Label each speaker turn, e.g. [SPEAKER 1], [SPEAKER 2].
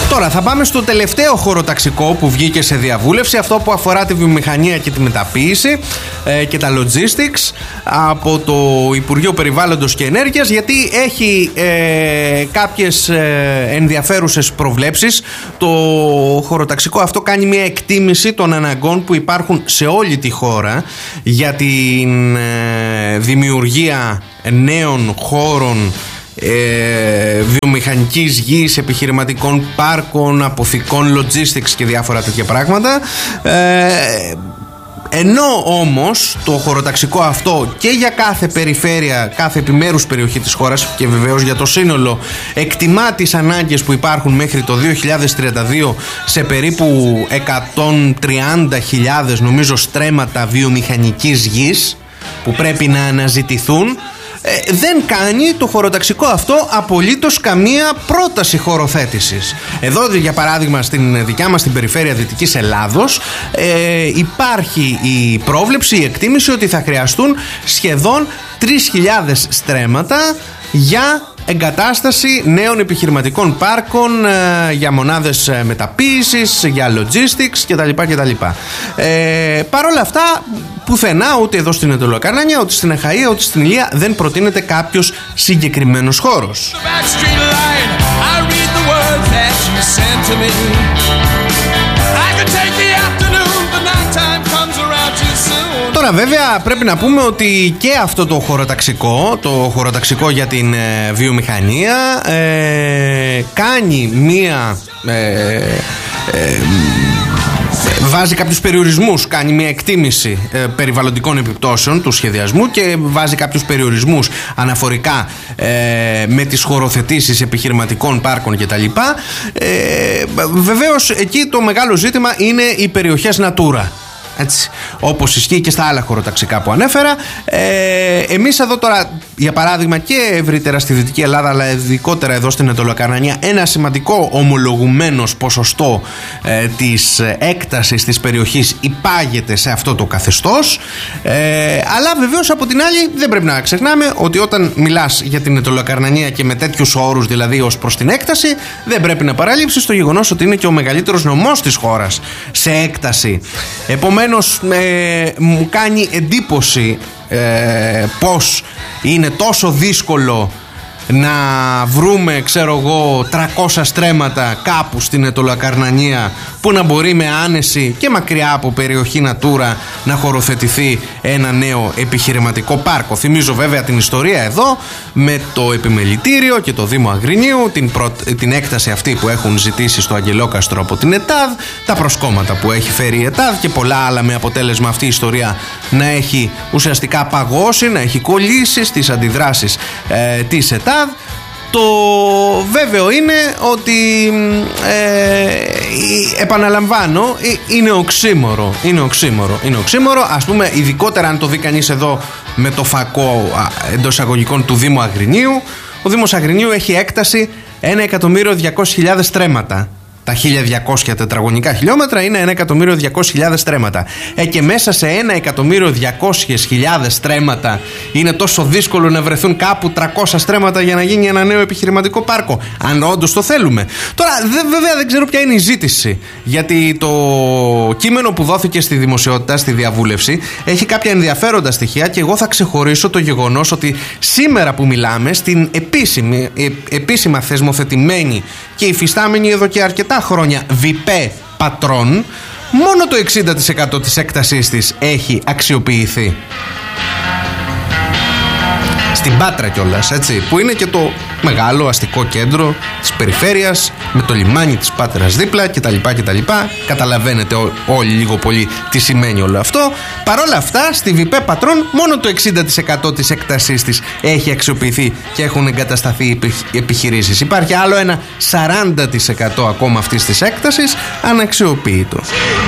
[SPEAKER 1] Τώρα θα πάμε στο τελευταίο χωροταξικό που βγήκε σε διαβούλευση, αυτό που αφορά τη βιομηχανία και τη μεταποίηση και τα logistics από το Υπουργείο Περιβάλλοντος και Ενέργειας, γιατί έχει κάποιες ενδιαφέρουσες προβλέψεις. Το χωροταξικό αυτό κάνει μια εκτίμηση των αναγκών που υπάρχουν σε όλη τη χώρα για την δημιουργία νέων χώρων βιομηχανικής γης, επιχειρηματικών πάρκων, αποθηκών, logistics και διάφορα τέτοια πράγματα. Ενώ όμως το χωροταξικό αυτό και για κάθε περιφέρεια, κάθε επιμέρους περιοχή της χώρας και βεβαίως για το σύνολο εκτιμά τις ανάγκες που υπάρχουν μέχρι το 2032 σε περίπου 130.000 νομίζω στρέμματα βιομηχανικής γης που πρέπει να αναζητηθούν, δεν κάνει το χωροταξικό αυτό απολύτως καμία πρόταση χωροθέτησης. Εδώ για παράδειγμα στην δικιά μας την περιφέρεια Δυτικής Ελλάδος υπάρχει η πρόβλεψη, η εκτίμηση ότι θα χρειαστούν σχεδόν 3.000 στρέμματα για εγκατάσταση νέων επιχειρηματικών πάρκων, για μονάδες μεταποίησης, για logistics κτλ. Παρ' όλα αυτά, πουθενά, ούτε εδώ στην Εντολοκαρνάνια, ούτε στην Αχαΐα, ούτε στην Ηλία, δεν προτείνεται κάποιος συγκεκριμένος χώρος. Τώρα βέβαια πρέπει να πούμε ότι και αυτό το χωροταξικό για την βιομηχανία κάνει μία βάζει κάποιους περιορισμούς, κάνει μια εκτίμηση περιβαλλοντικών επιπτώσεων του σχεδιασμού και βάζει κάποιους περιορισμούς αναφορικά με τις χωροθετήσεις επιχειρηματικών πάρκων κτλ. Βεβαίως εκεί το μεγάλο ζήτημα είναι οι περιοχές Natura. Έτσι, όπως ισχύει και στα άλλα χωροταξικά που ανέφερα. Εμείς εδώ τώρα, για παράδειγμα, και ευρύτερα στη Δυτική Ελλάδα, αλλά ειδικότερα εδώ στην Εντολοκαρνανία, ένα σημαντικό ομολογουμένος ποσοστό της έκτασης της περιοχής υπάγεται σε αυτό το καθεστώς. Αλλά βεβαίως από την άλλη δεν πρέπει να ξεχνάμε ότι όταν μιλάς για την Εντολοκαρνανία και με τέτοιους όρους, δηλαδή ως προς την έκταση, δεν πρέπει να παραλείψεις το γεγονός ότι είναι και ο μεγαλύτερος νομός της χώρας σε έκταση. Επομένως μου κάνει εντύπωση πως είναι τόσο δύσκολο να βρούμε, ξέρω εγώ, 300 στρέμματα κάπου στην Εντολοκαρνανία που να μπορεί με άνεση και μακριά από περιοχή Natura να χωροθετηθεί ένα νέο επιχειρηματικό πάρκο. Θυμίζω βέβαια την ιστορία εδώ με το επιμελητήριο και το Δήμο Αγρινίου, την έκταση αυτή που έχουν ζητήσει στο Αγγελόκαστρο από την ΕΤΑΔ, τα προσκόμματα που έχει φέρει η ΕΤΑΔ και πολλά άλλα, με αποτέλεσμα αυτή η ιστορία να έχει ουσιαστικά παγώσει, να έχει κολλήσει στις αντιδράσεις της ΕΤΑΔ. Το βέβαιο είναι ότι επαναλαμβάνω, είναι οξύμορο. Ας πούμε, ειδικότερα αν το δει κανείς εδώ με το φακό εντός εισαγωγικών του Δήμου Αγρινίου. Ο Δήμος Αγρινίου έχει έκταση 1.200.000 στρέμματα. Τα 1.200 τετραγωνικά χιλιόμετρα είναι 1.200.000 στρέμματα. Και μέσα σε 1.200.000 στρέμματα είναι τόσο δύσκολο να βρεθούν κάπου 300 στρέμματα για να γίνει ένα νέο επιχειρηματικό πάρκο, αν όντως το θέλουμε. Τώρα βέβαια δεν ξέρω ποια είναι η ζήτηση, γιατί το κείμενο που δόθηκε στη δημοσιότητα, στη διαβούλευση, έχει κάποια ενδιαφέροντα στοιχεία και εγώ θα ξεχωρίσω το γεγονός ότι σήμερα που μιλάμε στην επίσημα θεσμοθετημένη και υφιστάμενη εδώ και αρκετά χρόνια ΒΙΠΕ Πατρών, μόνο το 60% της έκτασής της έχει αξιοποιηθεί. Στην Πάτρα κιόλας, έτσι, που είναι και το μεγάλο αστικό κέντρο της περιφέρειας, με το λιμάνι της Πάτρας δίπλα κτλ. Καταλαβαίνετε όλοι λίγο πολύ τι σημαίνει όλο αυτό. Παρ' όλα αυτά, στη ΒΙΠΕ Πατρών μόνο το 60% της έκτασής της έχει αξιοποιηθεί και έχουν εγκατασταθεί επιχειρήσεις. Υπάρχει άλλο ένα 40% ακόμα αυτής της έκτασης αναξιοποιητό.